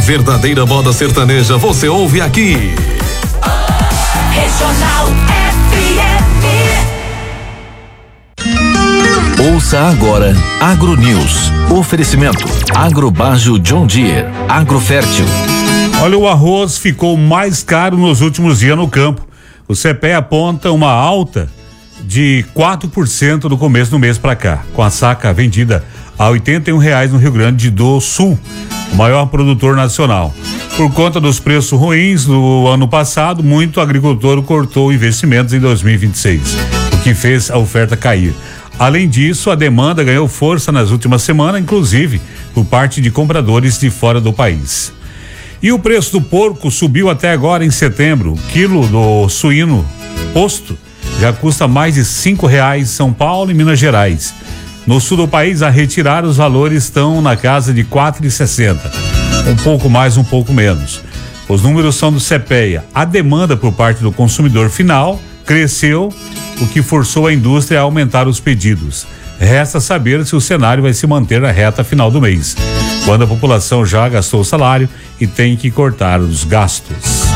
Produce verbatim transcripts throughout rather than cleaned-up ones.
verdadeira moda sertaneja você ouve aqui. Regional F M. Ouça agora Agro News. Oferecimento Agrobajo John Deere, Agrofértil. Olha, o arroz ficou mais caro nos últimos dias no campo. O CEPE aponta uma alta de quatro por cento do começo do mês para cá, com a saca vendida a oitenta e um reais no Rio Grande do Sul, o maior produtor nacional. Por conta dos preços ruins do ano passado, muito agricultor cortou investimentos em dois mil e vinte e seis, o que fez a oferta cair. Além disso, a demanda ganhou força nas últimas semanas, inclusive por parte de compradores de fora do país. E o preço do porco subiu até agora em setembro. O quilo do suíno posto já custa mais de cinco reais em São Paulo e Minas Gerais. No sul do país, a retirar os valores estão na casa de quatro reais e sessenta centavos. Um pouco mais, um pouco menos. Os números são do CEPEA. A demanda por parte do consumidor final cresceu, o que forçou a indústria a aumentar os pedidos. Resta saber se o cenário vai se manter na reta final do mês, quando a população já gastou o salário e tem que cortar os gastos.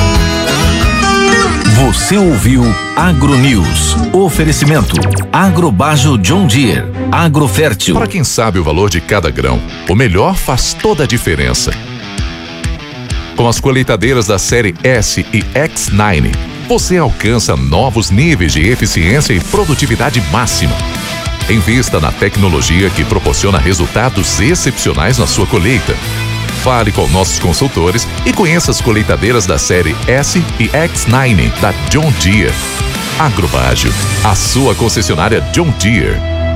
Você ouviu Agro News. Oferecimento Agrobajo John Deere, Agrofértil. Para quem sabe o valor de cada grão, o melhor faz toda a diferença. Com as colheitadeiras da série S e X nove, você alcança novos níveis de eficiência e produtividade máxima. Invista na tecnologia que proporciona resultados excepcionais na sua colheita. Fale com nossos consultores e conheça as colheitadeiras da série S e X nove da John Deere. Agrobajo, a sua concessionária John Deere.